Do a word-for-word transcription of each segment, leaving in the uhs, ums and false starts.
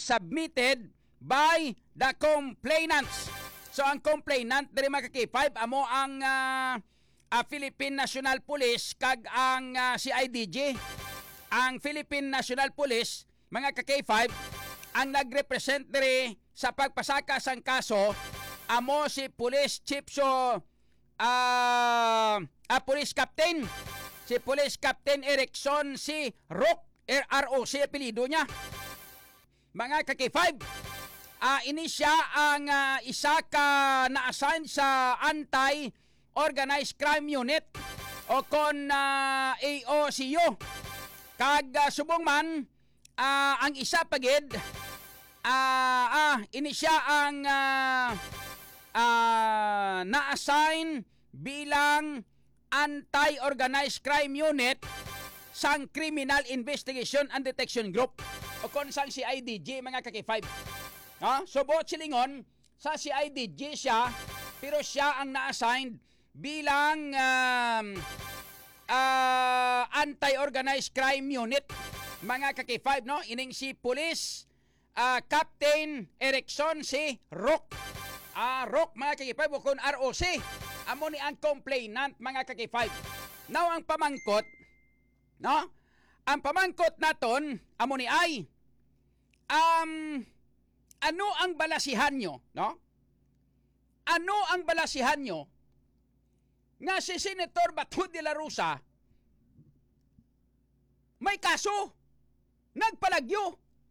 submitted by the complainants. So ang complainant diri mga ka-K five amo ang uh, uh, Philippine National Police kag ang uh, C I D G. Ang Philippine National Police mga ka-K five ang nagrepresent diri sa pagpasaka sang kaso amo si Police Chief so uh, uh, Police Captain si Police Captain Erickson si Rock R O C apelyido niya. Mga ka-K five, uh, ini siya ang uh, isa ka na-assign sa Anti-Organized Crime Unit o kon uh, A O C U. Kag uh, subong man uh, ang isa pagid uh, ah, ini siya ang uh, uh, na-assign bilang Anti-Organized Crime Unit sang Criminal Investigation and Detection Group o kon sang C I D G mga ka-K five. Ha? So buot silingon sa C I D G siya pero siya ang na-assigned bilang um, uh, Anti-Organized Crime Unit mga ka-K five, no? Ining si Police uh, Captain Erickson si Rock. Ah, uh, Rock mga ka-K five o kon R O C. Amo ni ang complainant mga ka-K five. Now ang pamangkot, no? Ang pamangkot naton amo ni ay um ano ang balasihan nyo, no? Ano ang balasihan nyo nga si Senator Bato de la Rosa may kaso nagpalagyo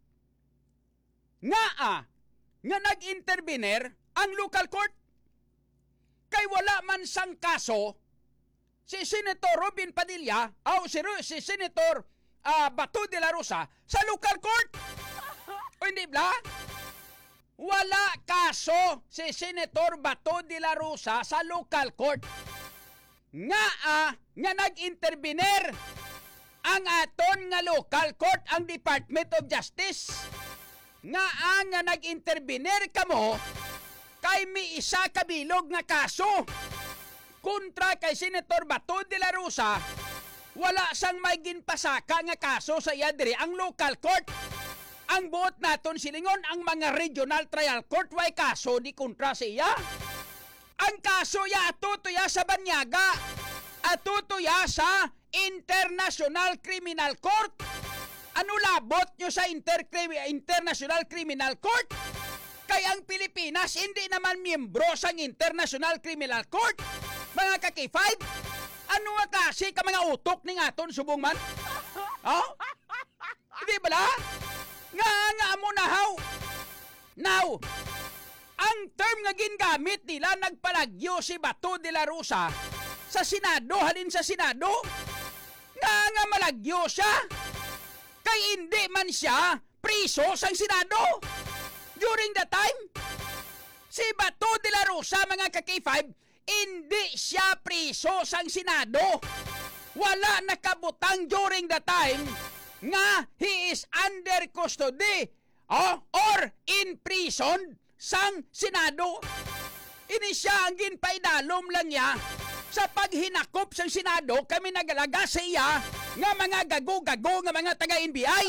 nga ah, nga nag-intervener ang local court kay wala man sang kaso si Senator Robin Padilla o si, si Senator uh, Bato de la Rosa sa local court. O hindi ba? Wala kaso si Senator Bato de la Rosa sa local court. Nga ah, nga nag-intervener ang aton nga local court ang Department of Justice. Nga ah, nga nag-intervener kamo kay mi isa kabilog nga kaso kontra kay Senator Bato de la Rosa. Wala sang may ginpasaka nga kaso sa iya diri ang local court. Ang buot naton silingon ang mga regional trial court way kaso di kontra sa iya. Ang kaso ya atutuya sa Banyaga, atutuya sa International Criminal Court. Ano labot nyo sa Inter International Criminal Court? Kay ang Pilipinas hindi naman miyembro sa International Criminal Court. Mga ka-K five, ano nga klase ka mga utok ni aton subong man? Oh? Hindi ba la? Nga nga mo na how? Now, ang term nga gingamit nila nagpalagyo si Bato de la Rosa sa Senado, halin sa Senado, nga nga malagyo siya. Kay hindi man siya priso sa Senado. During the time, si Bato de la Rosa, mga ka-K five, hindi siya priso sa Senado. Wala nakabutang during the time nga he is under custody oh, or in prison sang Senado. Ini siya ang ginpaidalom lang niya sa paghinakop sang Senado. Kami nagalaga sa iya nga mga gago-gago nga mga taga-N B I.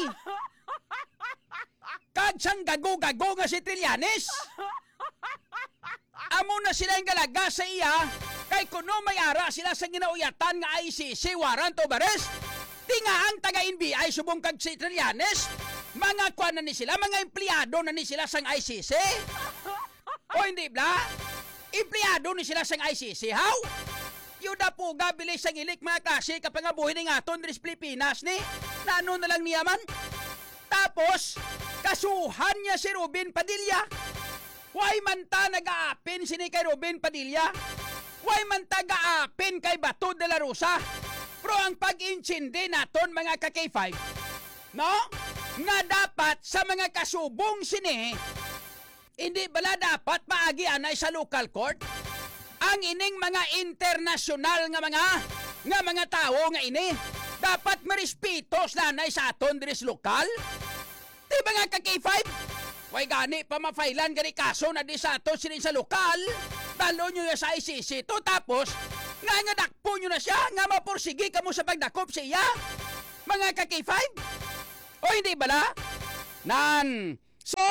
Kag sang gago-gago nga si Trillanes. Amo na sila yung galaga sa iya kay kuno may ara sila sa ginauyatan nga I C C warrant of arrest. Di nga ang taga-N B I subong kag si Trillanes. Mga kuan na ni sila, mga empleyado na ni sila sang I C C. O hindi ba? Empleyado ni sila sang I C C, how? Yuda po gabilis sang ilik mga klase kapangabuhin ni aton diri sa Pilipinas ni. Nano na lang niya man. Tapos, kasuhan niya si Robin Padilla. Why man ta nag-aapin sini kay Robin Padilla? Why man ta ga-aapin kay Bato de la Rosa? Pero ang pag-insindi naton mga ka-K five, no? Nga dapat sa mga kasubong sini, hindi bala dapat maagi anay sa local court? Ang ining mga international nga mga nga mga tao nga ini, dapat marespetos nanay sa aton diri sa lokal? Di ba nga ka-K five? Way gani pa mafailan gani kaso na di sa aton sini sa lokal. Dalo nyo sa I C C to tapos nga nga dakpo nyo na siya nga mapursigi ka mo sa pagdakop siya. Mga ka-K five? O hindi bala? Nan. So,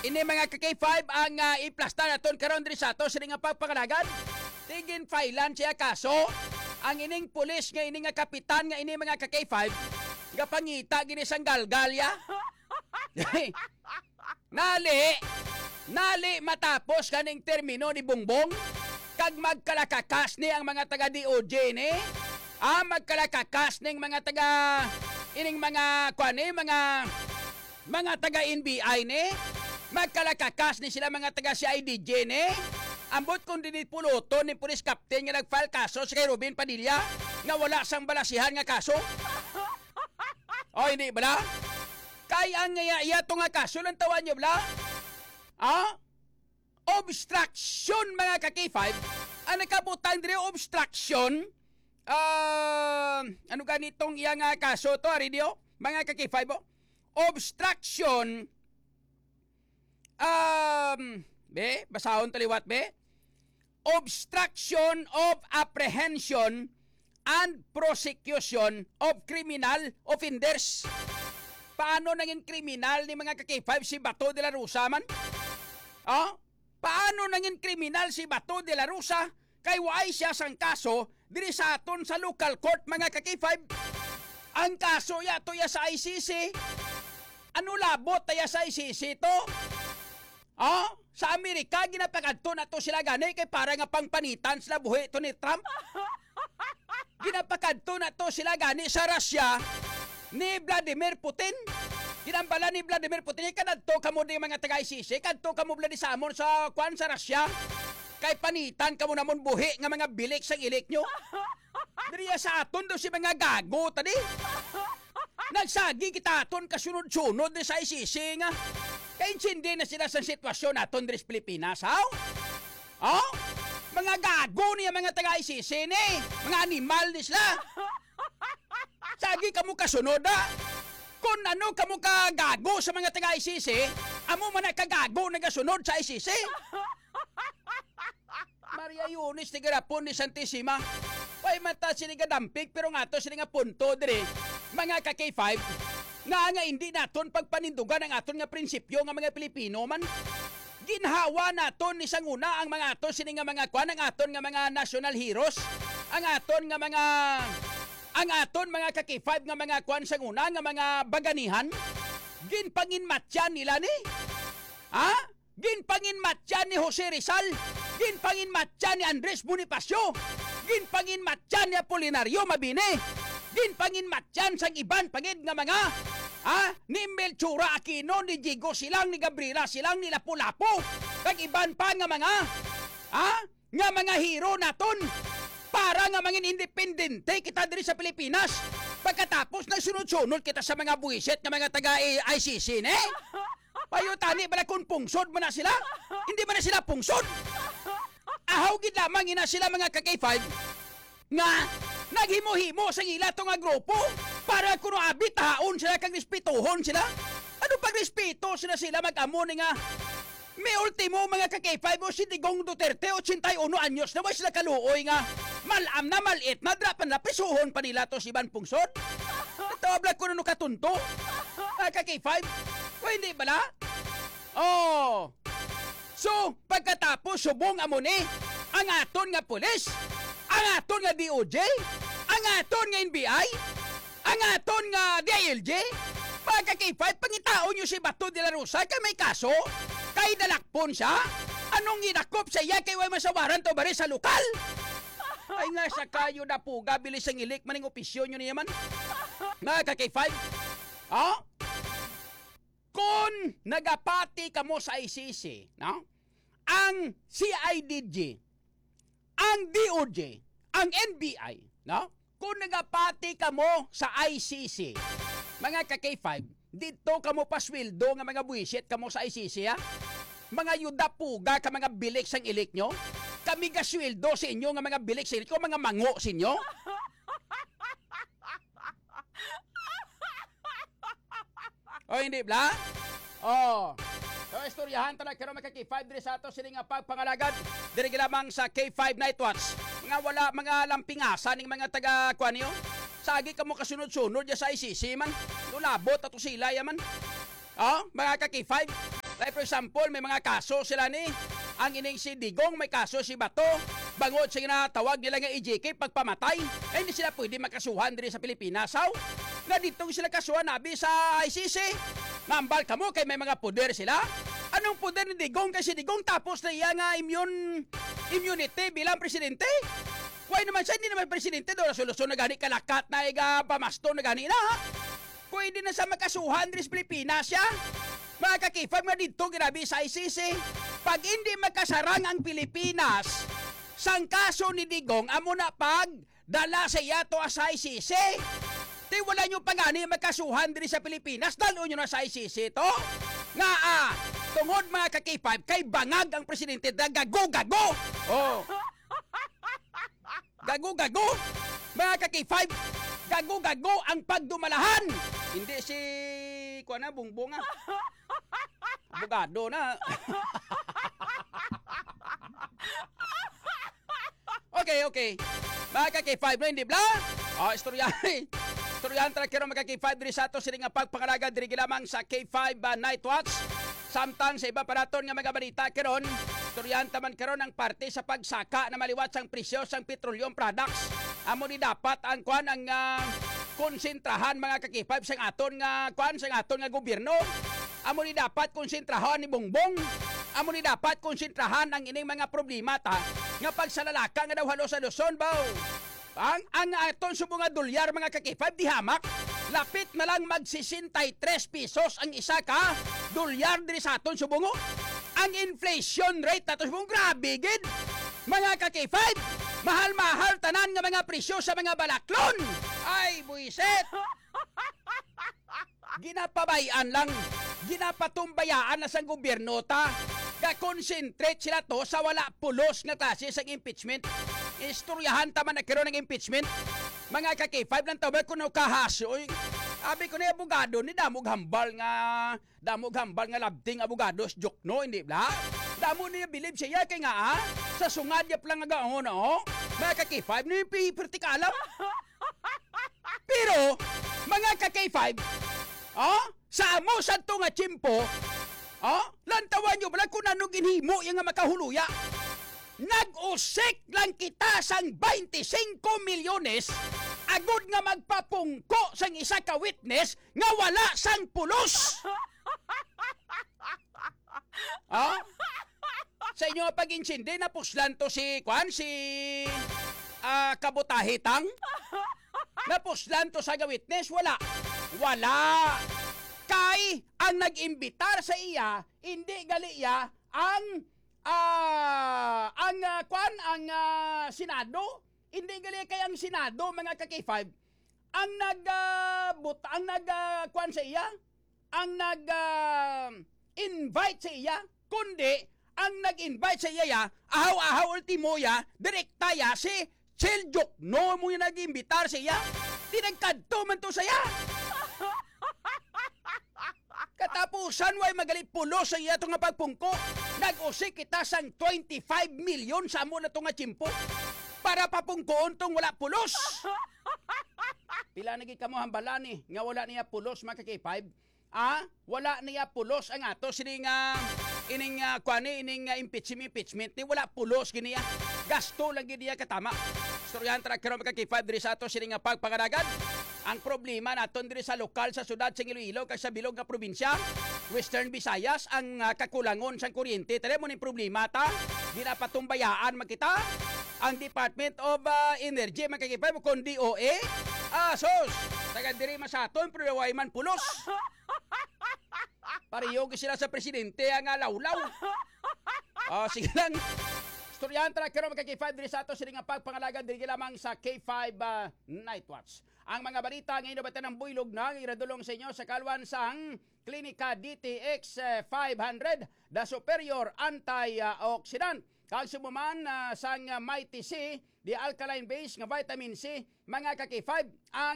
Ini mga ka K five ang uh, iplasta naton karon diri sa ato sa nga pagpakalagan. Tigin failan siya kaso ang ining pulis nga ining nga kapitan nga ini mga ka K five nga pangita gini sang galgalya. Nali, nali matapos kaning termino ni Bongbong kag magkalakakas ni ang mga taga D O J ni. Ah, magkalakakas ning mga taga ining mga kuan ni mga mga taga N B I ni. Magkalakakas ni sila mga taga C I D J ni. Ambot kung dinipuluto ni police captain nga nag-file kaso sa kay Robin Padilla nga wala sang balasihan nga kaso. O hindi bala? Kaya ang nga iya to nga kaso lang tawan nyo bala? Ah? Obstruction mga ka K five. Ang nakabutan diri obstruction. Uh, ano ganitong iya nga kaso to, radio? Mga ka K five oh? Obstruction. Um, be, basahon taliwat be. Obstruction of apprehension and prosecution of criminal offenders. Paano naging kriminal ni mga ka K five si Bato de la Rosa man? Ah? Paano naging kriminal si Bato de la Rosa? Kay waay siya sang kaso diri sa aton sa local court mga ka K five. Ang kaso yato ya sa I C C. Ano labot taya sa I C C to? Ah? Sa Amerika ginapakadto na to sila gani kay para nga pangpanitan sila buhi to ni Trump. Ginapakadto na to sila gani sa Russia ni Vladimir Putin. Ginambala ni Vladimir Putin kadto kamo di mga taga I C C, kadto kamo bladi sa amon sa kwan sa Russia. Kay panitan kamo namon buhi nga mga bilik sa ilik nyo. Diriya sa aton do si mga gago tadi. Nagsagi kita aton kasunod-sunod di sa I C C nga. Kaya hindi na sila sa sitwasyon naton diri sa Pilipinas, ha? Oh? Mga gago niya mga taga I C C ni. Mga animal ni sila. Sagi kamo kasunod, ha? Kung ano kamo kagago sa mga taga I C C, amo man na kagago nagasunod sa I C C. Maria Yunis ni Garapon ni Santissima. Pay mata sini dampig pero nga to sini nga punto diri. Mga ka K five nga nga hindi naton pagpanindugan ang aton nga prinsipyo nga mga Pilipino man. Ginhawa naton ni sanguna ang mga aton sini nga mga kwan ang aton nga mga national heroes, ang aton nga mga ang aton mga ka K five nga mga kwan sanguna nga mga baganihan. Ginpanginmatyan nila ni. Ha? Ginpanginmatyan ni Jose Rizal, ginpanginmatyan ni Andres Bonifacio, ginpanginmatyan ni Apolinario Mabini, ginpanginmatyan sang iban pagid nga mga ha? Ni Melchora Aquino, ni Diego silang, ni Gabriela silang, ni Lapu-Lapu, kag iban pa nga mga ha? Nga mga hero naton para nga mangin independente kita diri sa Pilipinas. Pagkatapos nagsunod-sunod kita sa mga buwisit nga mga taga I C C ne? Payo tani bala kung pungsod mo na sila? Hindi ba na sila pungsod? Ahaw gid lamang ina sila mga ka K five nga naghimo-himo sa ila to nga grupo para kuno abit haon sila kag respetuhon sila. Ano pag respeto sila sila mag-amo ni nga may ultimo mga ka K five o si Digong Duterte eighty-one anyos na wa sila kaluoy nga malam na malit na drapan na prisuhon pa nila to si Ban Pungsod. Tawabla ko no katunto. Mga ka K five o hindi bala? Oh. So, pagkatapos subong amo ni ang aton nga pulis, ang aton nga D O J, ang aton nga N B I, ang aton nga D I L J, pagka K five, pangitaon nyo si Bato de la Rosa kay may kaso, kay dalakpon siya, anong ginakop sa iya kay way masawaran to bari sa lokal? Ay nga sa kayo na puga, bilis ang ilik, maning opisyon nyo niyaman. Mga ka K five, oh? Kung nagapati ka mo sa I C C, no? Ang C I D J, ang D O J, ang N B I, no? Kung nagapati ka mo sa I C C, mga ka K five, dito ka mo paswildo nga mga buwisit ka mo sa I C C, ha? Mga yudapuga ka mga bilik sang ilik nyo, kami gaswildo sa inyo nga mga bilik sa ilik ko, mga mango sa inyo. O hindi bla? Oh. So istoryahan ta na karon mga K five diri sa ato sini nga pagpangalagad diri lamang sa K five Night Watch. Nga wala mga lampingasa ning mga taga kuan niyo. Sagi ka mo kasunod-sunod ya sa I C C man. Lulabot ato sila yaman. Oh, mga ka K five. Like for example, may mga kaso sila ni. Ang ining si Digong, may kaso si Bato. Bangod sa ginatawag nila nga E J K pagpamatay. Ay hindi sila pwede makasuhan diri sa Pilipinas. How? Nga dito sila kasuhan nabi sa I C C. Nambal ka mo kay may mga poder sila. Anong poder ni Digong? Kasi Digong tapos na iya nga immune, immunity bilang presidente. Why naman siya, hindi naman presidente do. Solusyon na gani kalakat na iga pamasto na gani na. Pwede na sa makasuhan diri sa Pilipinas siya. Mga kakifag nga dito grabe sa I C C. Pag hindi magkasarang ang Pilipinas, sang kaso ni Digong, amo na pag dala sa iya to sa I C C. Di wala nyo pangani magkasuhan diri sa Pilipinas, dalo nyo na sa I C C to. Nga ah, tungod mga kakifag, kay bangag ang presidente na gago-gago. Oh. Gago-gago. Mga kakifag, gago-gago ang pagdumalahan. Hindi si kuha na, bungbong ah. Abogado na. Okay, okay. Mga ka-K five na hindi bla? Oh, istoryahan. Istoryahan talaga kero mga K five diri sa ato sila nga pagpangalaga diri lamang sa K five uh, Night Watch. Samtang sa iba pa naton nga mga balita karon, istoryahan taman karon ang parte sa pagsaka na maliwat sang presyo sang petroleum products. Amo ni dapat ang kuan ang uh, konsentrahan mga ka-K five sang aton nga kuan sang aton nga gobyerno. Amo ni dapat konsentrahan ni Bongbong. Amo ni dapat konsentrahan ang ining mga problema ta nga pagsalalaka nga daw halo sa Luzon baw. Ang ang aton subong nga dolyar mga ka-K five di hamak. Lapit na lang mag sesentaytres pesos ang isa ka dolyar diri sa aton subong. Ang inflation rate nato subong grabe gid. Mga ka-K five, mahal-mahal tanan nga mga presyo sa mga balaklon. Ay buiset. Ginapabayan lang, ginapatumbayaan na sa gobyerno ta. Ga-concentrate sila to sa wala pulos nga klase sa impeachment. Istoryahan taman na karon ng impeachment. Mga ka-K five lang tawag ko na kahasoy. Abi ko na abogado ni damog hambal nga damog hambal nga labting abogados joke no hindi bla. Damo niya bilib siya kay nga ah, sa sungad yap lang nga gaon no. Mga ka-K five ni pertikalam. Pero mga ka-K five, oh, sa amo sa to nga tsimpo, oh, lantawan nyo bala kung ano ginhimo yung nga makahuluya. Nag-usik lang kita sang twenty-five milyones agud nga magpapungko sang isa ka witness nga wala sang pulos. Oh, sa inyo nga pag-insindi na puslan to si Kwan, si uh, Kabutahitang. Napuslan to sa witness, wala. Wala. Kay ang nag-imbitar sa iya, hindi gali iya ang uh, ang uh, kwan ang uh, Senado, hindi gali kay ang Senado mga ka-K five. Ang nag uh, but, ang nag uh, kwan sa iya, ang nag uh, invite sa iya, kundi ang nag-invite sa iya, ahaw-ahaw ultimo ya, direkta ya si Chiljok, no mo yung nag-imbitar siya. Tinagkadto man to saya. Katapusan, way magalit pulo sa iya itong pagpungko. Nag-usik kita sang twenty-five milyon sa mo na itong tsimpo para papungkoon tong wala pulos. Pila nagi kamo hambalan ni, nga wala niya pulos mga ka-K five. Ah, wala niya pulos ang ato sining uh, ining uh, kwani ining uh, impeachment impeachment ni wala pulos giniya. Gasto lang gid niya katama. Storyahan tra karon mga K five diri sa ato sining uh, pagpangadagan. Ang problema naton diri sa lokal sa syudad sa Iloilo kag sa bilog nga probinsya, Western Visayas ang uh, kakulangon sa kuryente. Tala mo ni problema ta. Ginapatumbayaan makita ang Department of uh, Energy mga K five kundi O A. Ah, sos. Taga diri masaton pero way man pulos. Pareho sila sa presidente ang lawlaw. Oh, sige lang. Storyahan tala karon mga K five diri sa ato sila nga pagpangalagan diri lamang sa K five uh, Night Watch. Ang mga balita ngayon nabatan ng buylog na iradulong sa inyo sa kalwan sang Klinika D T X five hundred, the superior antioxidant. Kag sumuman uh, sang uh, Mighty C, the alkaline base nga vitamin C, mga ka-K five, ang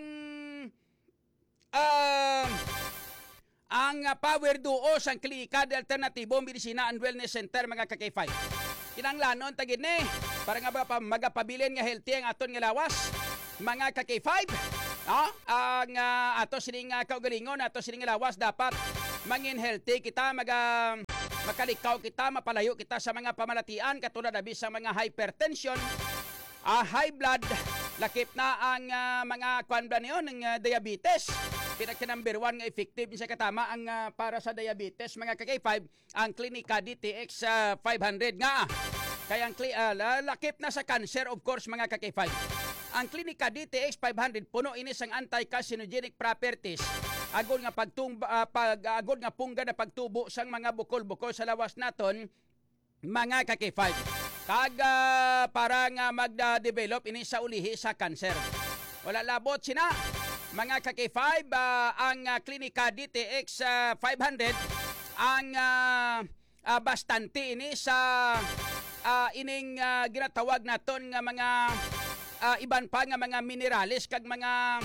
uh, ang uh, power duo sang Klinika de Alternatibo Medicina and Wellness Center mga ka-K five. Kinanglanon tagid ni para nga ba magapabilin nga healthy ang aton nga lawas mga ka-K five. Ah, ang uh, ato sining uh, kaugalingon ato sining lawas dapat mangin healthy kita maga makalikaw kita, mapalayo kita sa mga pamalatian katulad na bisang mga hypertension, uh, high blood, lakip na ang uh, mga kwan ba niyo ng uh, diabetes. Pinaka number one nga effective sa katama ang uh, para sa diabetes mga ka-K five ang Clinica D T X uh, five hundred nga. Kaya ang uh, lakip na sa cancer of course mga ka-K five. Ang Clinica D T X five hundred puno inis ang anti-carcinogenic properties. Agod nga pagtumba uh, pag agod nga pungga na pagtubo sang mga bukol-bukol sa lawas naton mga ka-K five. Kag uh, para nga magda-develop ini sa ulihi sa cancer. Wala labot sina mga ka-K five uh, ang uh, Clinica D T X uh, five hundred ang uh, uh, bastante ini sa uh, ining uh, ginatawag naton nga mga uh, iban pa nga mga minerales kag mga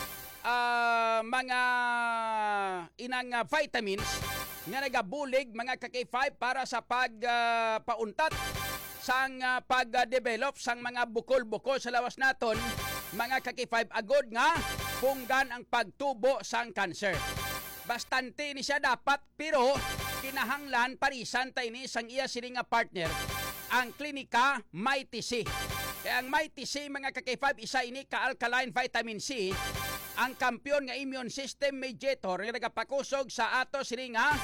uh, mga inang uh, vitamins nga nagabulig mga ka-K five para sa pag uh, pauntat sang uh, pag-develop sang mga bukol-bukol sa lawas naton mga ka-K five agod nga punggan ang pagtubo sang cancer. Bastante ni siya dapat pero kinahanglan parisan tay ni sang iya sini nga partner ang Clinica Mighty C. Kaya ang Mighty C mga ka-K five isa ini ka alkaline vitamin C ang kampiyon nga immune system mediator nga nagapakusog sa ato sini nga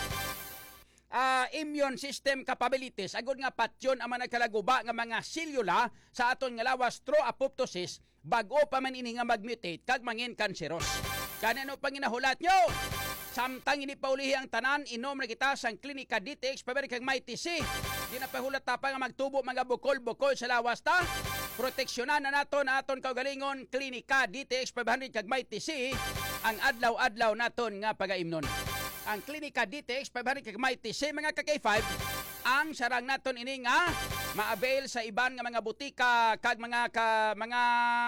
uh, immune system capabilities agud nga patyon ang mga nagkalaguba nga mga selula sa aton nga lawas through apoptosis bag-o pa man ini nga mag-mutate kag mangin kanseros. Kanino panginahulat nyo? Samtang ini paulihi ang tanan inom na kita sang Clinica D T X pabalik kag Mighty C. Di na pahulat ta pa nga magtubo mga bukol-bukol sa lawas ta. Proteksyonan na naton aton kaugalingon Clinica D T X five hundred kag Mighty C ang adlaw-adlaw naton nga pagaimnon. Ang Clinica D T X five hundred kag Mighty C mga ka-K five ang sarang naton ini nga ma-avail sa iban nga mga butika kag mga ka, mga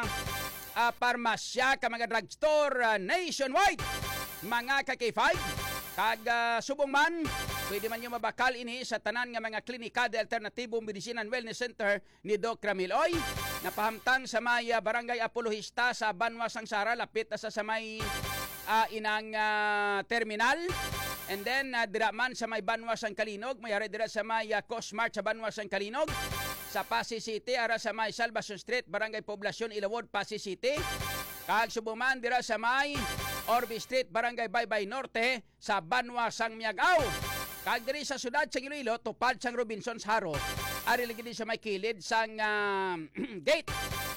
uh, parmasya ka mga drugstore uh, nationwide mga ka-K five kag uh, subong man pwede man nyo mabakal ini sa tanan nga mga klinika de Alternatibo Medicine and Wellness Center ni Doc Ramiloy napahamtang sa may uh, Barangay Apologista sa Banwa Sangsara lapit na sa samay uh, inang uh, terminal. And then, uh, dira man sa may Banwa San Kalinog, mayari dira sa may uh, Cosmart sa Banwa San Kalinog, sa Pasig City, ara sa may Salvacion Street, Barangay Poblasyon, Ilawod, Pasig City, kag subuman dira sa may Orbi Street, Barangay Baybay Norte, sa Banwa Sang Miagaw, kag diri sa sudad sa Iloilo, tupad sang Robinson's Haro, ari lagi din sa may kilid sang uh, gate,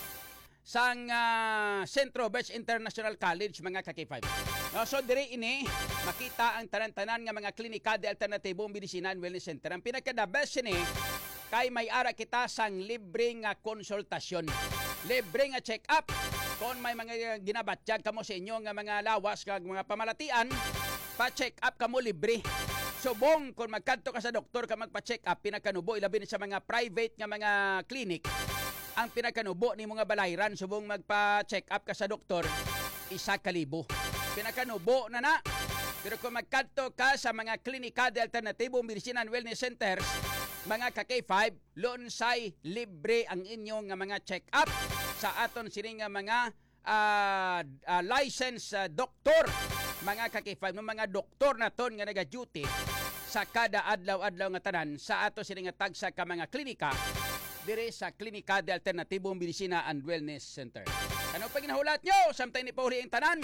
sang uh, Centro Beach International College mga ka-K five. No, so diri ini makita ang tanan-tanan nga mga klinika de Alternatibo Medicine and Wellness Center. Ang pinaka-the best ini kay may ara kita sang libre nga konsultasyon. Libre nga check-up kung may mga ginabatyag kamo sa inyo nga mga lawas kag mga pamalatian, pa-check up kamo libre. Subong kung magkadto ka sa doktor ka magpa-check up pinakanubo ilabi sa mga private nga mga clinic. Ang pinakanubo ni mga balayran subong magpa-check up ka sa doktor isa kalibo. Pinakanubo na na. Pero kung magkadto ka sa mga klinika de Alternatibo Medicine and Wellness Centers, mga ka-K five, lonsay libre ang inyong mga check-up sa aton sini nga mga uh, uh, licensed uh, doktor. Mga ka-K five, mga doktor na ton nga naga-duty sa kada adlaw-adlaw nga tanan sa ato sini nga tagsa ka mga klinika dire sa Klinika de Alternatibo Medicina and Wellness Center. Ano pa ginahulat nyo? Samtay ni pauli ang tanan.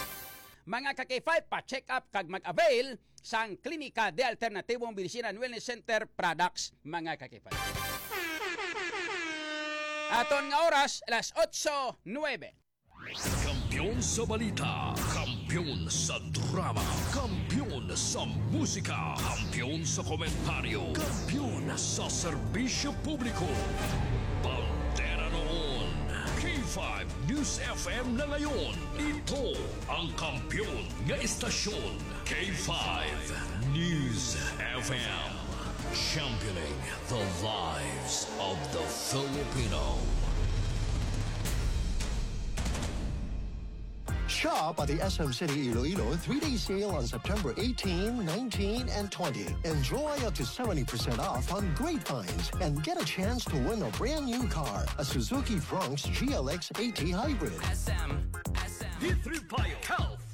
Mga ka-K five, pa-check up kag mag-avail sang Klinika de Alternatibo Medicina and Wellness Center products mga ka-K five. Aton nga oras, alas otso nuwebe. Kampiyon sa balita, kampiyon sa drama, kampiyon sa musika, kampiyon sa komentaryo, kampiyon sa serbisyo publiko. Bandera noon, K five News F M na ngayon. Ito ang kampiyon nga istasyon, K five News F M. Championing the lives of the Filipino. Shop at the S M City Iloilo three-day sale on September eighteenth, nineteenth, and twentieth. Enjoy up to seventy percent off on great finds and get a chance to win a brand new car, a Suzuki Bronx G L X AT Hybrid. S M, S M. D three Bio Health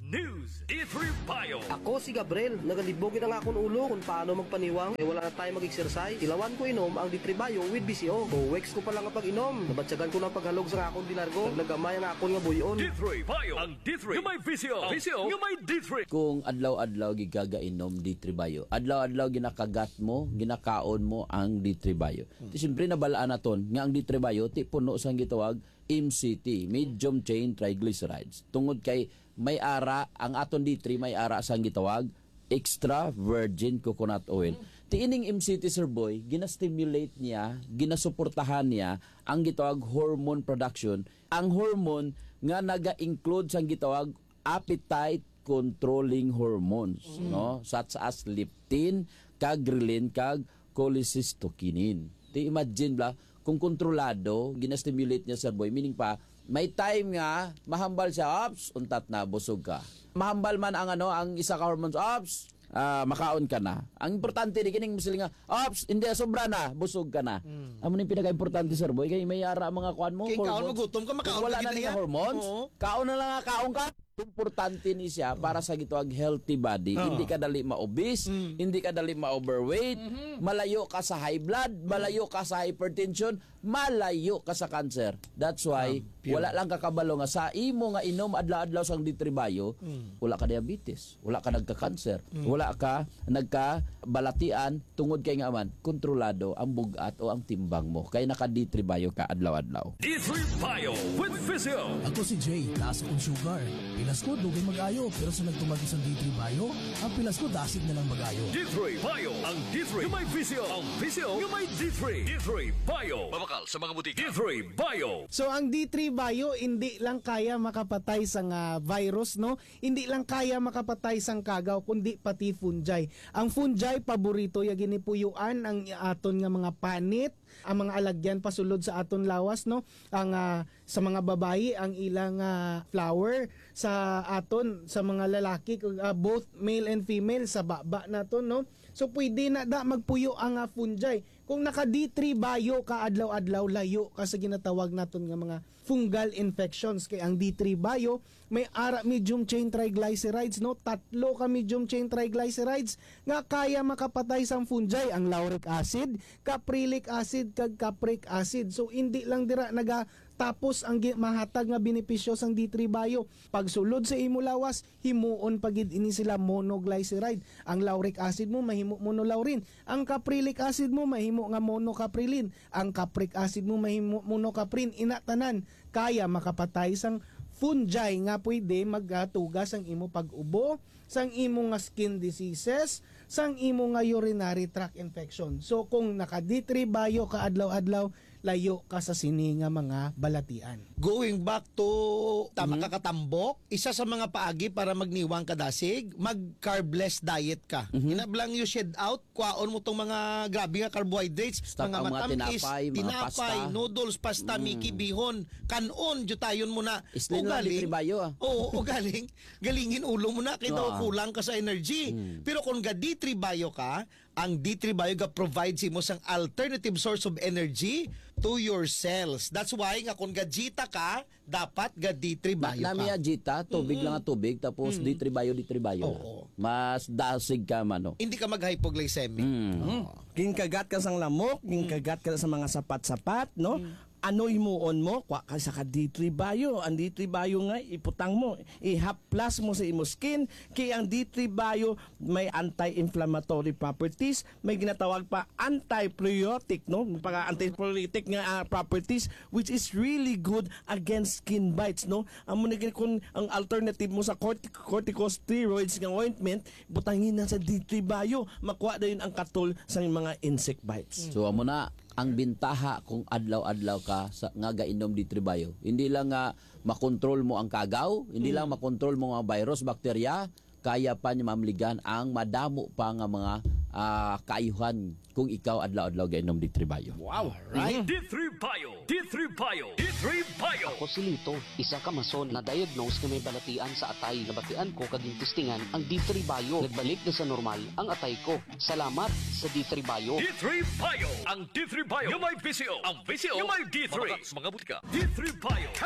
news. D three Bio. Ako si Gabriel, nagalibogin ang akong ulo kung paano magpaniwang. Eh wala na tayo mag-exercise. Ilawan ko inom ang D three Bio with B C O. O weeks ko pa lang kapag inom. Nabatsagan ko ng paghalog sa akong dinargo. Naglagamay ang akong nga buyon. D three Bio. Ang D three. Yung may V C O. V C O. Yung may D three. Kung adlaw-adlaw gigagainom D three Bio, adlaw-adlaw ginakagat mo, ginakaon mo ang D three Bio. Hmm. Siyempre nabalaan naton nga ang D three Bio ti puno sang gitawag M C T, medium chain triglycerides. Tungod kay may ara ang aton D three may ara sang gitawag extra virgin coconut oil. Ti ining M C T, Sir Boy, gina-stimulate niya, ginasuportahan niya ang gitawag hormone production. Ang hormone nga naga-include sang gitawag appetite controlling hormones, mm. no? Such as leptin, kag ghrelin, kag cholecystokinin. Ti imagine bla kung kontrolado, ginastimulate niya, Sir Boy, meaning pa, may time nga, mahambal siya, ops, untat na, busog ka. Mahambal man ang ano, ang isa ka hormones, ops, uh, makaon ka na. Ang importante, di kining musili nga, ops, hindi, sobra na, busog ka na. Mm. Amo ni pinaka-importante, Sir Boy, kay may yara mga kuan mo, kaya kaon mo, gutom ka, makaon wala ka na niya hormones, oo. Kaon na lang nga, kaon ka. Importante ni siya para sa gitawag healthy body. Oh. Hindi ka dali ma-obese, mm. hindi ka dali ma-overweight, mm-hmm. malayo ka sa high blood, malayo ka sa hypertension, malayo ka sa cancer. That's why um, wala lang kakabalo nga sa imo nga inom adlaw-adlaw sang D three Bio, mm. wala ka diabetes, wala ka nagka-cancer, mm. wala ka nagka-balatian tungod kay nga man kontrolado ang bugat o ang timbang mo. Kay naka D three Bio ka adlaw-adlaw. D three Bio with Physio. Ako si Jay, taas akong sugar. Pilas ko, dugay mag-ayo. Pero sa nagtumagi sa D three Bio, ang pilas ko, dasig na lang mag-ayo. D three Bio. Ang D three yung may Physio. Ang Physio yung may D three. D three Bio. Babakal sa mga butika. D three Bio. So, ang D three Bio, hindi lang kaya makapatay sa uh, virus, no? Hindi lang kaya makapatay sa kagaw, kundi pati fungi. Ang fungi, paborito, ya ginipuyuan ang aton nga mga panit, ang mga alagyan pasulod sa aton lawas, no? Ang uh, sa mga babayi ang ilang uh, flower, sa aton sa mga lalaki uh, both male and female sa baba naton, no? So pwede na da magpuyo ang uh, fungi. Kung naka D three Bio ka adlaw-adlaw, layo ka sa ginatawag naton nga mga fungal infections. Kay ang D three Bio may ara medium chain triglycerides, no? Tatlo ka medium chain triglycerides nga kaya makapatay sang fungi, ang lauric acid, caprylic acid, kag capric acid. So hindi lang dira naga tapos ang mahatag nga benepisyo sang D three Bio. Pagsulod sa imo lawas, himuon pagid ini sila monoglyceride. Ang lauric acid mo mahimo monolaurin. Ang caprylic acid mo mahimo nga monocaprilin. Ang capric acid mo mahimo monocaprin. Ina tanan kaya makapatay sang fungi nga pwede magatugas ang imo pag-ubo, sang imo nga skin diseases, sang imo nga urinary tract infection. So kung naka D three Bio ka adlaw-adlaw, layo ka sa sini nga mga balatian. Going back to tama mm-hmm. kakatambok, isa sa mga paagi para magniwang kadasig, mag-carbless diet ka. Mm-hmm. Inablang you shed out, kwaon mo tong mga grabe nga carbohydrates, Stop mga matamis, tinapay, mga tinapay, pasta. noodles, pasta, mm. miki, bihon, kanon, jutayon mo na. Islin lang D three Bio ah. Oo, o galing, galingin ulo mo na, kaya daw kulang ka sa energy. Mm. Pero kung ga D three Bio ka, ang D three Bio ga provides mo sang alternative source of energy to your cells. That's why nga kung gajita ka, dapat ga D three Bio Na, ka. Namiya jita, tubig mm-hmm. lang ang tubig, tapos mm-hmm. D three Bio, D three Bio. Oo. Mas dasig ka man. No? Hindi ka mag-hypoglycemic. Mm. Oh. Ginkagat ka sang lamok, ginkagat ka sa mga sapat-sapat, no? Mm. Ano imuon mo? Kwa ka sa D three Bio. Ang D three Bio nga, iputang mo. I-haplas mo sa imo skin. Kaya ang D three Bio may anti-inflammatory properties. May ginatawag pa anti-priotic, no? Pagka anti-priotic nga uh, properties, which is really good against skin bites, no? Ang muna kung ang alternative mo sa cortic corticosteroids nga ointment, butangin na sa D three Bio. Makuha na yun ang katol sa mga insect bites. So amo na ang bintaha kung adlaw-adlaw ka sa nga gainom D three Bio. Hindi lang nga makontrol mo ang kagaw, hindi mm. lang makontrol mo ang virus, bakterya, kaya pa niya mamligan ang madamo pa nga mga uh, kaayuhan kung ikaw adlaw-adlaw gainom D three Bio. Wow, right? Mm-hmm. D three Bio, D three Bio, D three Bio. Ako si Lito, isa ka mason na diagnose na may balatian sa atay. Nabatian ko kaging testingan ang D three Bio. Nagbalik na sa normal ang atay ko. Salamat sa D three Bio. D three Bio, ang D three Bio yung may V C O. Ang V C O yung may D three. Sa mga butika. D three Bio Health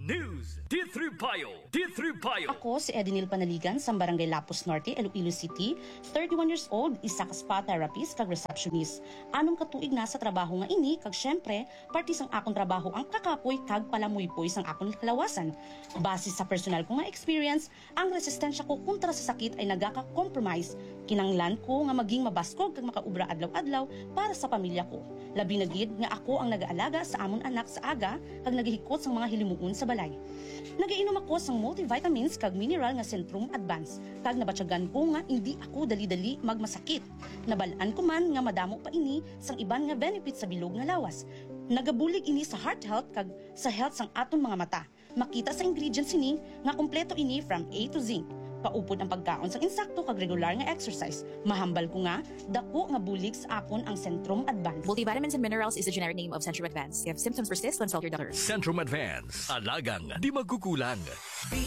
News. D three Bio. D three Bio. Ako si Edinil Panaligan sa Barangay Lapus Norte, Iloilo City, thirty-one years old, isa ka spa therapist kag receptionist. Anong katuig na sa trabaho nga ini kag syempre parte sang akong trabaho ang kakapoy kag palamuypoy sang akong kalawasan. Base sa personal ko nga experience, ang resistensya ko kontra sa sakit ay nagaka-compromise. Kinanglan ko nga maging mabaskog kag makaubra adlaw-adlaw para sa pamilya ko. Labi na gid nga ako ang nag-aalaga sa amon anak sa aga kag nagihikot sang mga hilimuon sa balay. Nagainom ako sang multivitamins kag mineral nga Centrum Advance kag nabatyagan ko nga hindi ako dali-dali magmasakit. Nabalaan ko man nga madamo pa ini sang iban nga benefits sa bilog nga lawas. Nagabulig ini sa heart health kag sa health sang aton mga mata. Makita sa ingredients ini nga kompleto ini from A to Z. Paupod ang pagkaon sa insakto kag regular nga exercise. Mahambal ko nga dako nga bulig sa akon ang Centrum Advance. Multivitamins and minerals is the generic name of Centrum Advance. If symptoms persist, consult your doctor. Centrum Advance. Alagang di magkukulang.